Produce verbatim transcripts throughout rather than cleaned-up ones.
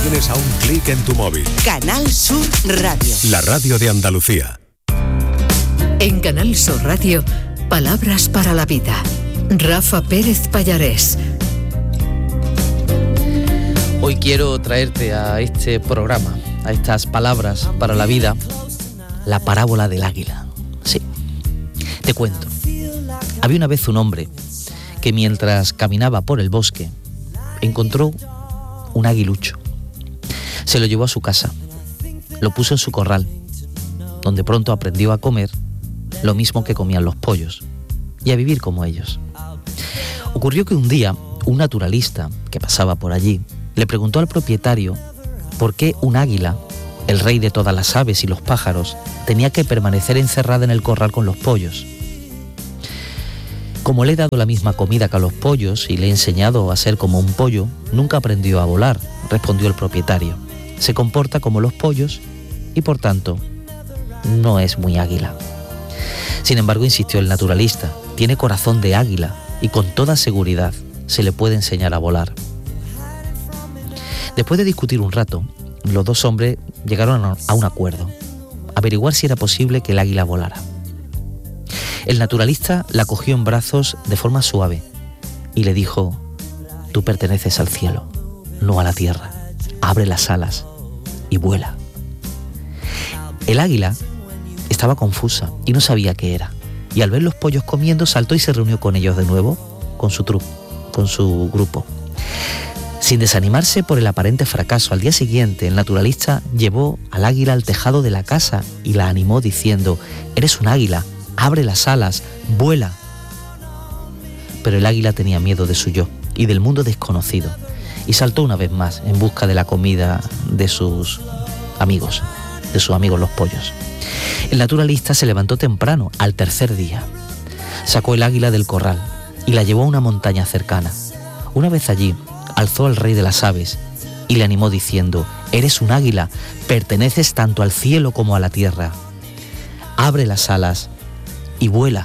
tienes a un clic en tu móvil. Canal Sur Radio. La radio de Andalucía. En Canal Sur Radio, Palabras para la Vida. Rafa Pérez Pallarés. Hoy quiero traerte a este programa, a estas palabras para la vida, la parábola del águila. Sí, te cuento. Había una vez un hombre que mientras caminaba por el bosque encontró un aguilucho. Se lo llevó a su casa, lo puso en su corral, donde pronto aprendió a comer lo mismo que comían los pollos y a vivir como ellos. Ocurrió que un día un naturalista que pasaba por allí le preguntó al propietario por qué un águila, el rey de todas las aves y los pájaros, tenía que permanecer encerrada en el corral con los pollos. Como le he dado la misma comida que a los pollos y le he enseñado a ser como un pollo, nunca aprendió a volar, respondió el propietario. Se comporta como los pollos y por tanto no es muy águila. Sin embargo, insistió el naturalista, tiene corazón de águila y con toda seguridad se le puede enseñar a volar. Después de discutir un rato, los dos hombres llegaron a un acuerdo, averiguar si era posible que el águila volara. El naturalista la cogió en brazos de forma suave y le dijo: tú perteneces al cielo, no a la tierra. Abre las alas y vuela. El águila estaba confusa y no sabía qué era, y al ver los pollos comiendo saltó y se reunió con ellos de nuevo, con su truco, con su grupo. Sin desanimarse por el aparente fracaso, al día siguiente el naturalista llevó al águila al tejado de la casa y la animó diciendo: eres un águila, abre las alas, vuela. Pero el águila tenía miedo de su yo y del mundo desconocido, y saltó una vez más en busca de la comida de sus amigos, de sus amigos los pollos. El naturalista se levantó temprano, al tercer día. Sacó el águila del corral y la llevó a una montaña cercana. Una vez allí, alzó al rey de las aves y le animó diciendo: eres un águila, perteneces tanto al cielo como a la tierra. Abre las alas y vuela.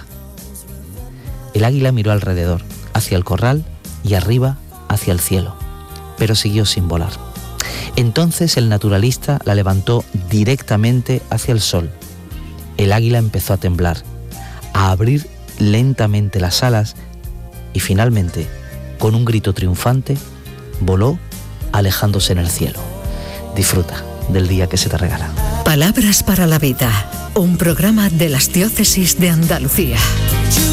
El águila miró alrededor, hacia el corral y arriba hacia el cielo, pero siguió sin volar. Entonces el naturalista la levantó directamente hacia el sol. El águila empezó a temblar, a abrir lentamente las alas y finalmente, con un grito triunfante, voló alejándose en el cielo. Disfruta del día que se te regala. Palabras para la Vida, un programa de las Diócesis de Andalucía.